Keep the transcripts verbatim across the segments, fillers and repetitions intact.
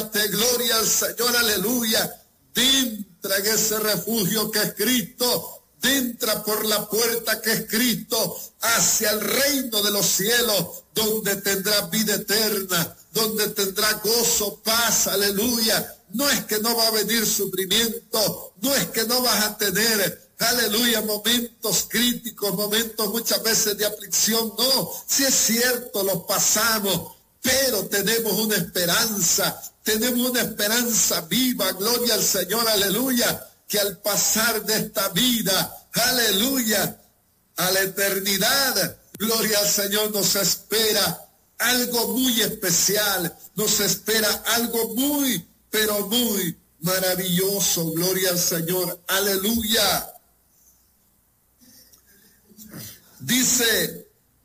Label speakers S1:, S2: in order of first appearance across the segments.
S1: Refúgiate, gloria al Señor, aleluya. Entra en ese refugio que es Cristo, entra por la puerta que es Cristo, hacia el reino de los cielos, donde tendrás vida eterna, donde tendrás gozo, paz, aleluya. No es que no va a venir sufrimiento, no es que no vas a tener, aleluya, momentos críticos, momentos muchas veces de aflicción, no, si es cierto, los pasamos, pero tenemos una esperanza, tenemos una esperanza viva, gloria al Señor, aleluya, que al pasar de esta vida, aleluya, a la eternidad, gloria al Señor, nos espera algo muy especial, nos espera algo muy, pero muy maravilloso, gloria al Señor, aleluya. Dice,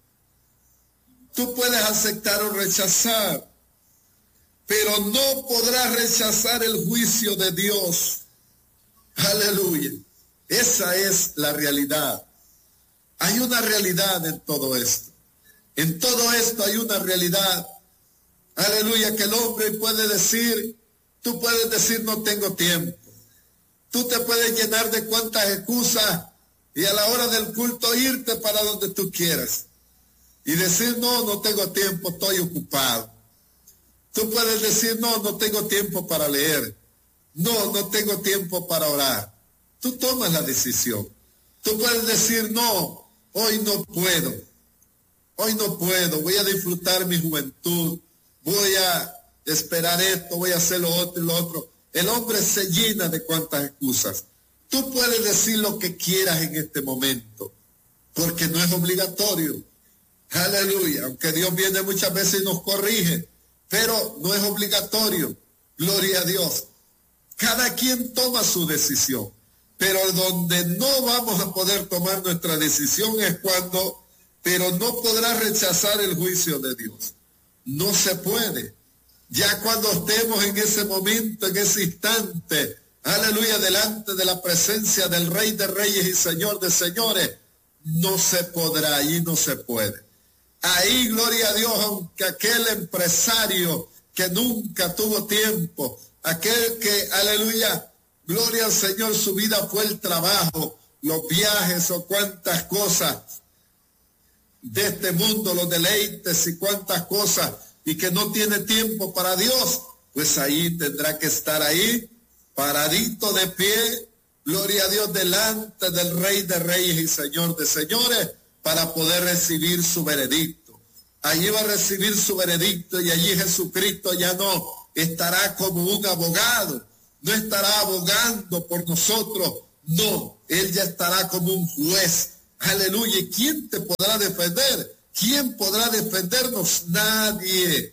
S1: tú puedes aceptar o rechazar, pero no podrás rechazar el juicio de Dios. Aleluya. Esa es la realidad. Hay una realidad en todo esto. En todo esto hay una realidad. Aleluya, que el hombre puede decir, tú puedes decir no tengo tiempo. Tú te puedes llenar de cuantas excusas y a la hora del culto irte para donde tú quieras. Y decir no, no tengo tiempo, estoy ocupado. Tú puedes decir no, no tengo tiempo para leer. No, no tengo tiempo para orar. Tú tomas la decisión. Tú puedes decir no, hoy no puedo. Hoy no puedo, voy a disfrutar mi juventud. Voy a esperar esto, voy a hacer lo otro y lo otro. El hombre se llena de cuantas excusas. Tú puedes decir lo que quieras en este momento, porque no es obligatorio. Aleluya, aunque Dios viene muchas veces y nos corrige, pero no es obligatorio. Gloria a Dios. Cada quien toma su decisión, pero donde no vamos a poder tomar nuestra decisión es cuando, pero no podrás rechazar el juicio de Dios. No se puede. Ya cuando estemos en ese momento, en ese instante, aleluya, delante de la presencia del Rey de Reyes y Señor de Señores, no se podrá, allí no se puede. Ahí, gloria a Dios, aunque aquel empresario que nunca tuvo tiempo, aquel que, aleluya, gloria al Señor, su vida fue el trabajo, los viajes o cuantas cosas de este mundo, los deleites y cuantas cosas, y que no tiene tiempo para Dios, pues ahí tendrá que estar ahí, paradito de pie, gloria a Dios, delante del Rey de Reyes y Señor de Señores, para poder recibir su veredicto. Allí va a recibir su veredicto y allí Jesucristo ya no estará como un abogado, no estará abogando por nosotros, no, Él ya estará como un juez. Aleluya. ¿Y quién te podrá defender? ¿Quién podrá defendernos? Nadie.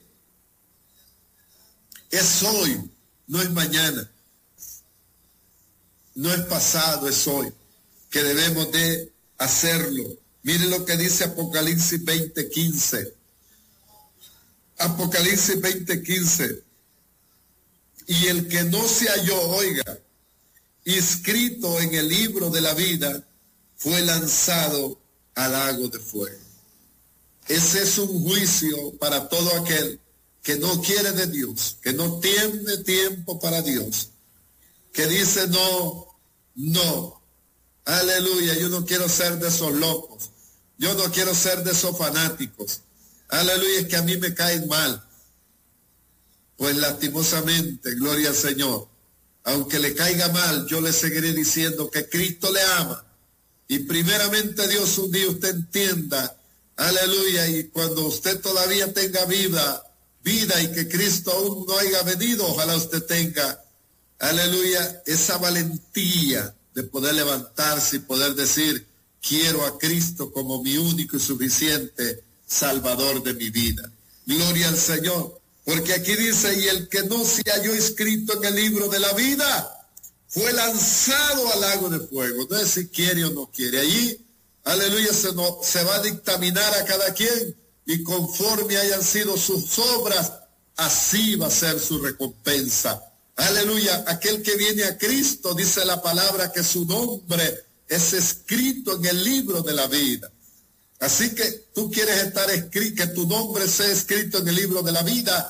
S1: Es hoy, no es mañana. No es pasado, es hoy que debemos de hacerlo. Mire lo que dice Apocalipsis veinte quince. Apocalipsis veinte quince. Y el que no se halló, oiga, inscrito en el libro de la vida, fue lanzado al lago de fuego. Ese es un juicio para todo aquel que no quiere de Dios, que no tiene tiempo para Dios, que dice no, no, aleluya, yo no quiero ser de esos locos, yo no quiero ser de esos fanáticos, aleluya, es que a mí me caen mal. Pues lastimosamente, gloria al Señor, aunque le caiga mal, yo le seguiré diciendo que Cristo le ama. Y primeramente Dios, un día usted entienda, aleluya, y cuando usted todavía tenga vida, vida y que Cristo aún no haya venido, ojalá usted tenga, aleluya, esa valentía de poder levantarse y poder decir, quiero a Cristo como mi único y suficiente Salvador de mi vida. Gloria al Señor, porque aquí dice, y el que no se halló inscrito en el libro de la vida, fue lanzado al lago de fuego. No es si quiere o no quiere. Allí, aleluya, se, no, se va a dictaminar a cada quien y conforme hayan sido sus obras, así va a ser su recompensa. Aleluya, aquel que viene a Cristo, dice la palabra que su nombre es escrito en el libro de la vida. Así que tú quieres estar escrito, que tu nombre sea escrito en el libro de la vida,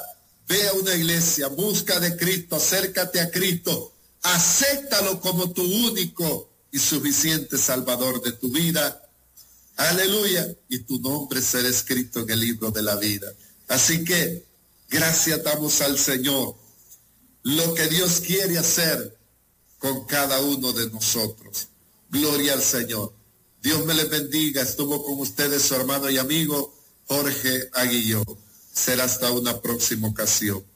S1: ve a una iglesia, busca de Cristo, acércate a Cristo, acéptalo como tu único y suficiente Salvador de tu vida. Aleluya. Y tu nombre será escrito en el libro de la vida. Así que gracias damos al Señor. Lo que Dios quiere hacer con cada uno de nosotros. Gloria al Señor. Dios me les bendiga. Estuvo con ustedes su hermano y amigo Jorge Aguilló. Será hasta una próxima ocasión.